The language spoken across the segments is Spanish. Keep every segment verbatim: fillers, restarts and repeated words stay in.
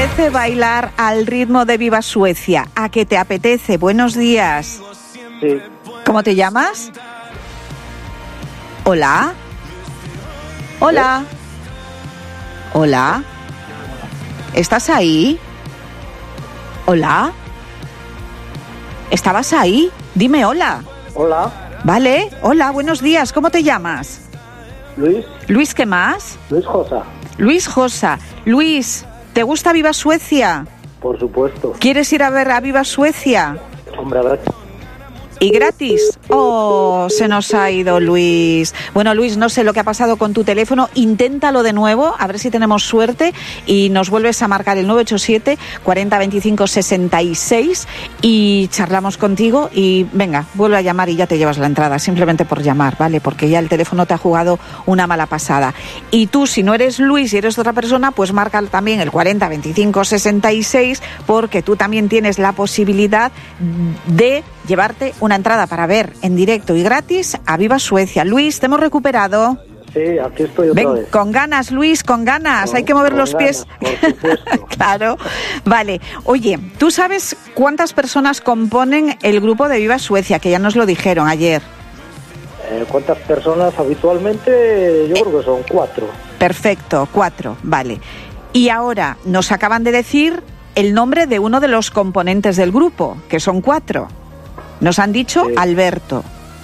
apetece bailar al ritmo de Viva Suecia? ¿A qué te apetece? Buenos días. Sí. ¿Cómo te llamas? Hola. Hola. Hola. ¿Estás ahí? Hola. ¿Estabas ahí? Dime hola. Hola. Vale. Hola, buenos días. ¿Cómo te llamas? Luis. Luis, ¿qué más? Luis Josa. Luis Josa. Luis, ¿te gusta Viva Suecia? Por supuesto. ¿Quieres ir a ver a Viva Suecia? Hombre, a ver. ¿Y gratis? Oh, se nos ha ido Luis. Bueno, Luis, no sé lo que ha pasado con tu teléfono. Inténtalo de nuevo, a ver si tenemos suerte y nos vuelves a marcar el nueve ocho siete, cuarenta, veinticinco, sesenta y seis y charlamos contigo y venga, vuelve a llamar y ya te llevas la entrada, simplemente por llamar, ¿vale? Porque ya el teléfono te ha jugado una mala pasada. Y tú, si no eres Luis y eres otra persona, pues marca también el cuarenta, veinticinco, sesenta y seis porque tú también tienes la posibilidad de llevarte una entrada para ver en directo y gratis a Viva Suecia. Luis, ¿te hemos recuperado? Sí, aquí estoy otra Ven, vez. con ganas, Luis, con ganas. Con, Hay que mover los ganas, pies. Por supuesto. Claro. Vale. Oye, ¿tú sabes cuántas personas componen el grupo de Viva Suecia? Que ya nos lo dijeron ayer. Eh, ¿Cuántas personas habitualmente? Yo creo que son cuatro. Perfecto, cuatro. Vale. Y ahora nos acaban de decir el nombre de uno de los componentes del grupo, que son cuatro. Nos han dicho sí. Alberto.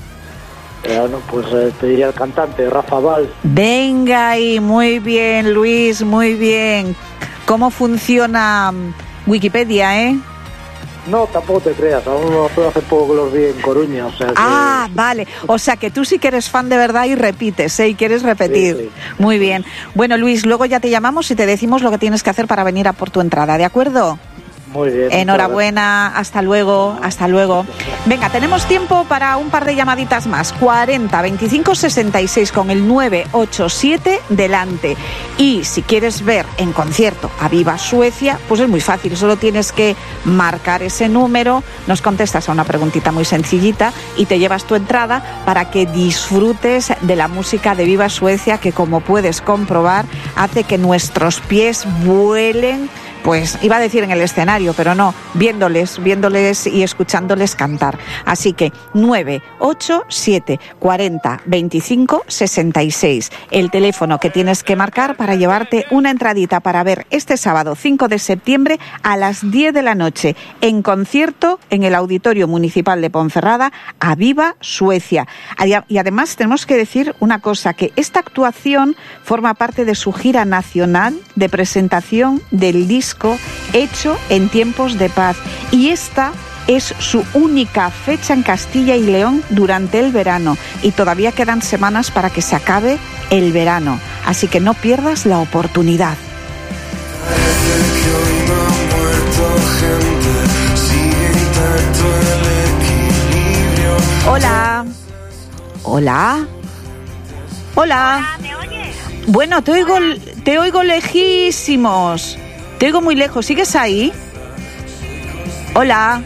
Eh, bueno, pues eh, te diría el cantante, Rafa Val. Venga ahí, muy bien, Luis, muy bien. ¿Cómo funciona Wikipedia, eh? No, tampoco te creas, aún hace poco que los vi en Coruña, o sea que... Ah, vale, o sea que tú sí que eres fan de verdad y repites, ¿eh? Y quieres repetir. Sí, sí. Muy bien. Bueno, Luis, luego ya te llamamos y te decimos lo que tienes que hacer para venir a por tu entrada, ¿de acuerdo? Muy bien. Enhorabuena, hasta luego, hasta luego. Venga, tenemos tiempo para un par de llamaditas más. cuarenta, veinticinco, sesenta y seis con el nueve ocho siete delante. Y si quieres ver en concierto a Viva Suecia, pues es muy fácil, solo tienes que marcar ese número, nos contestas a una preguntita muy sencillita y te llevas tu entrada para que disfrutes de la música de Viva Suecia, que como puedes comprobar hace que nuestros pies vuelen. Pues iba a decir en el escenario, pero no, viéndoles, viéndoles y escuchándoles cantar. Así que nueve ocho siete, cuarenta, veinticinco, sesenta y seis, el teléfono que tienes que marcar para llevarte una entradita para ver este sábado cinco de septiembre a las diez de la noche en concierto en el Auditorio Municipal de Ponferrada a Viva Suecia. Y además tenemos que decir una cosa, que esta actuación forma parte de su gira nacional de presentación del disco hecho en tiempos de paz, y esta es su única fecha en Castilla y León durante el verano, y todavía quedan semanas para que se acabe el verano, así que no pierdas la oportunidad. Hola. Hola. Hola. Hola, ¿me oyes? Bueno, te oigo, te oigo lejísimos. Te oigo muy lejos. ¿Sigues ahí? Hola.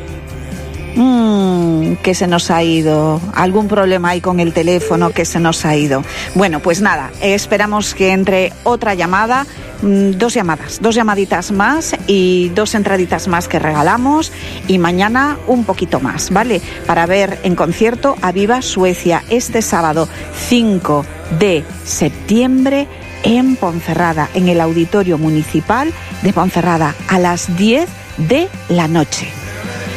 Mm, que se nos ha ido. Algún problema hay con el teléfono que se nos ha ido. Bueno, pues nada, esperamos que entre otra llamada, mmm, dos llamadas, dos llamaditas más y dos entraditas más que regalamos, y mañana un poquito más, ¿vale? Para ver en concierto a Viva Suecia este sábado cinco de septiembre en Ponferrada, en el Auditorio Municipal de Ponferrada, a las diez de la noche.